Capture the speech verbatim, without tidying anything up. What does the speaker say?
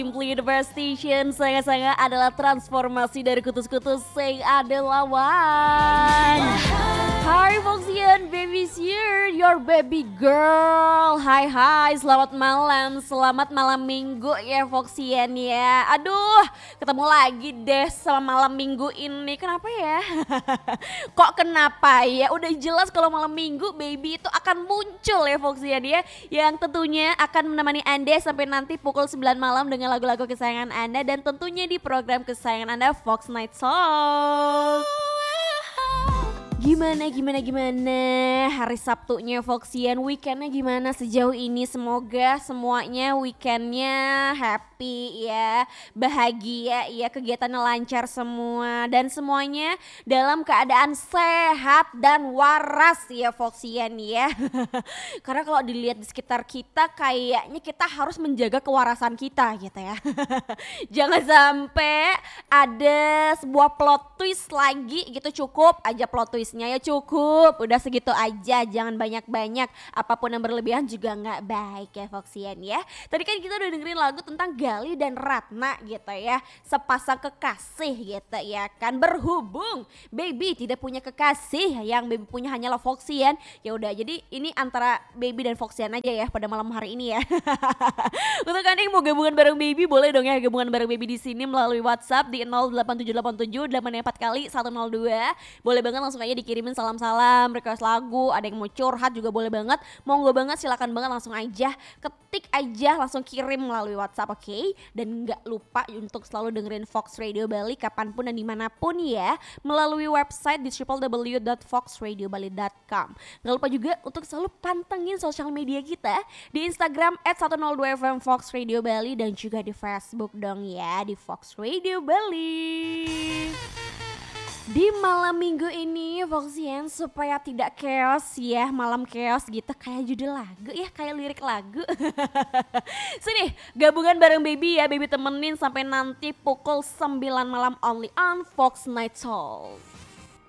Simply the best station, sangat-sangat adalah transformasi dari kutus-kutus yang ada lawan. Hai Foxian, baby's here, your baby girl. Hai hai, selamat malam, selamat malam minggu ya Foxian ya. Aduh, ketemu lagi deh sama malam minggu ini, kenapa ya? Kok kenapa ya? Udah jelas kalau malam minggu baby itu akan muncul ya Foxian ya. Yang tentunya akan menemani Anda sampai nanti pukul sembilan malam dengan lagu-lagu kesayangan Anda. Dan tentunya di program kesayangan Anda, Fox Night Song. Gimana, gimana, gimana hari Sabtunya Foxian, weekendnya gimana sejauh ini? Semoga semuanya weekendnya happy ya, bahagia ya, kegiatannya lancar semua. Dan semuanya dalam keadaan sehat dan waras ya Foxian ya. Karena kalau dilihat di sekitar kita kayaknya kita harus menjaga kewarasan kita gitu ya. Jangan sampai ada sebuah plot twist lagi gitu, cukup aja plot twist ya cukup, udah segitu aja, jangan banyak-banyak, apapun yang berlebihan juga nggak baik ya Foxian ya. Tadi kan kita udah dengerin lagu tentang Gali dan Ratna gitu ya, sepasang kekasih gitu ya kan. Berhubung baby tidak punya kekasih, yang baby punya hanyalah Foxian, ya udah jadi ini antara baby dan Foxian aja ya pada malam hari ini ya. Untuk Anda yang mau gabungan bareng baby, boleh dong ya gabungan bareng baby di sini melalui WhatsApp di nol delapan tujuh delapan tujuh delapan empat kali satu nol dua. Boleh banget langsung aja dikirimin salam-salam, request lagu, ada yang mau curhat juga boleh banget. Monggo banget, silakan banget, langsung aja ketik aja, langsung kirim melalui WhatsApp, oke? Okay? Dan nggak lupa untuk selalu dengerin Fox Radio Bali kapanpun dan dimanapun ya, melalui website di w w w dot fox radio bali dot com. Nggak lupa juga untuk selalu pantengin sosial media kita di Instagram at seratus dua F M Fox Radio Bali dan juga di Facebook dong ya, di Fox Radio Bali. Di malam minggu ini Foxian, supaya tidak chaos ya, malam chaos gitu, kayak judul lagu ya, kayak lirik lagu. Sini gabungan bareng baby ya, baby temenin sampai nanti pukul sembilan malam only on Fox Night Soul.